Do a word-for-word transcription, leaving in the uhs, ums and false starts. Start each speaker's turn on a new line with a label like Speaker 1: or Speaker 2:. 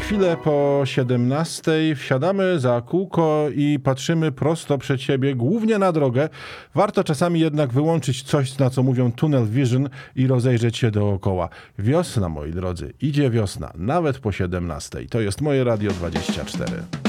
Speaker 1: chwilę po siedemnastej wsiadamy za kółko i patrzymy prosto przed siebie, głównie na drogę. Warto czasami jednak wyłączyć coś, na co mówią tunnel vision i rozejrzeć się dookoła. Wiosna, moi drodzy, idzie wiosna, nawet po siedemnastej. To jest moje Radio dwadzieścia cztery.